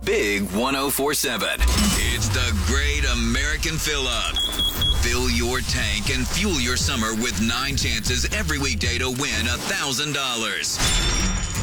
Big 104.7. It's the Great American Fill Up. Fill your tank and fuel your summer with 9 chances every weekday to win $1,000.